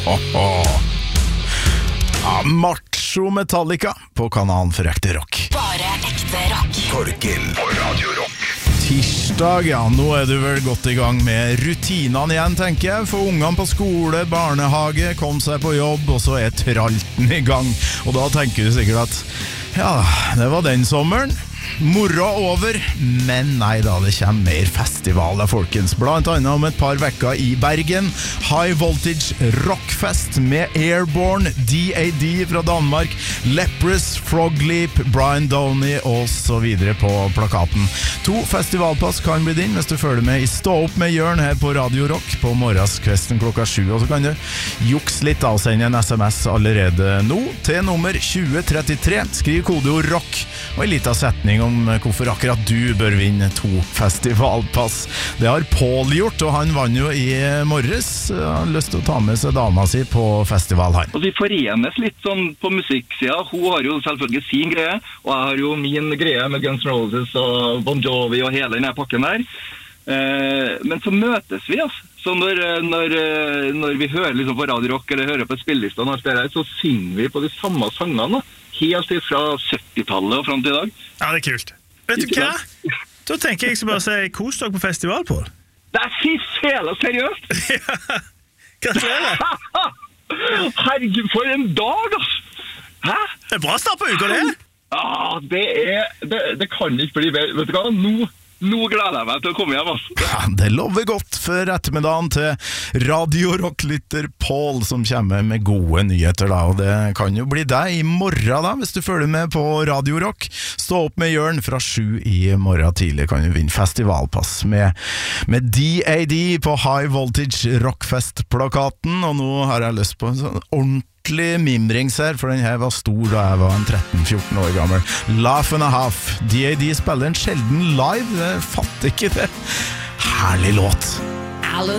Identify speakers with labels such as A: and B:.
A: Ja, Macho Metallica på kanalen for ekte rock.
B: Bare ekte rock.
C: Torkel på Radio Rock.
A: Tirsdag, ja, nå du vel godt i gang med rutinene igjen, tenker jeg. For ungene på skole, barnehage, kom seg på jobb, og så tralten i gang. Og da tenker du sikkert at, ja, det var den sommeren. Moro over, men nei da, det kommer mer festivaler, folkens. Blant annet om et par vekker i Bergen. High Voltage Rockfest med Airborne, DAD fra Danmark, Leprous, Frogleap, Brian Downey og så videre på plakaten. 2 festivalpass kan bli din hvis du følger med i Stå opp med Jørn her på Radio Rock på morgenskvesten klokka 7. Og så kan du jukse litt av, sende en SMS allerede nå til nummer 2033. Skriv kodeord ROCK og en liten setning om hvorfor akkurat du bør vinne 2 festivalpass. Det har Paul gjort, og han vann jo i morges. Han har lyst til å ta med seg dama si på festival her.
D: Og vi forenes litt sånn på musikksida. Hun har jo selvfølgelig sin greie, og jeg har jo min greie med Guns N' Roses og Bon Jovi og hele denne pakken der. Men så møtes vi, altså. Så når vi hører liksom på Radio Rock eller hører på spillelistene og alt det der, så synger vi på de samme sangene, helt fra 70-tallet og frem til i dag.
E: Ja, det kult. Vet du hva? Da tenker jeg bare å si kos dere på festival, Paul.
D: Det fy fela, seriøst!
E: Gratulerer!
D: Herregud, for en dag, altså! Hæ?
E: Det bra start på uka, det!
D: Ja, det kan ikke bli bedre. Vet du hva? Nå gleder jeg meg til å komme hjem, altså.
A: Ja, det lover godt for ettermiddagen til Radio Rock-lytter Paul, som kommer med gode nyheter da, og det kan jo bli deg i morgen da, hvis du følger med på Radio Rock. Stå opp med Jørn fra 7 i morgen tidlig, kan du vinne festivalpass med DAD på High Voltage Rockfest-plakaten, og nå har jeg lyst på en sånn ordentlig mimrings her, for den her var stor da jeg var 13-14 år gammel. Laugh and a Half. DAD spiller en sjelden live, jeg fatter ikke det. Herlig låt.
B: Alan